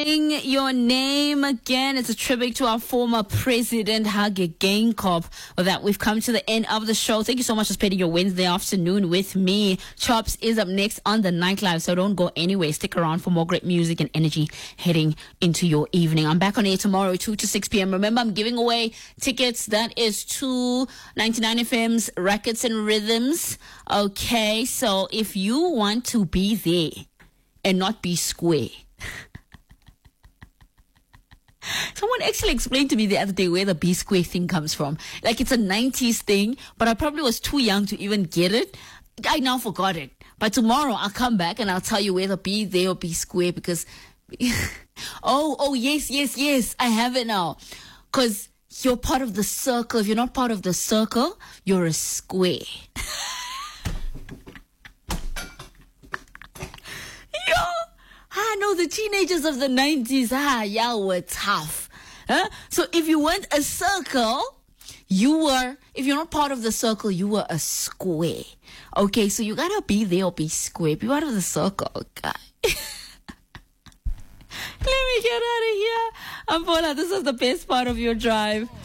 Your name again. It's a tribute to our former president, Hage Geingob. With that, we've come to the end of the show. Thank you so much for spending your Wednesday afternoon with me. Chops is up next on the Nightlife, so don't go anywhere. Stick around for more great music and energy heading into your evening. I'm back on air tomorrow, 2 to 6 p.m. Remember, I'm giving away tickets. That is to 99 FM's Rackets and Rhythms. Okay, so if you want to be there and not be square. Someone actually explained to me the other day where the B square thing comes from. Like, it's a 90s thing, but I probably was too young to even get it. I now forgot it. But tomorrow I'll come back and I'll tell you where the B there or B square, because oh yes, I have it now. Because you're part of the circle. If you're not part of the circle, you're a square. Yo, I know the teenagers of the 90s, y'all were tough. Huh? So if you weren't a circle, if you're not part of the circle, you were a square. Okay, so you gotta be there or be square. Be part of the circle, okay? Let me get out of here. Ampola, this was the best part of your drive.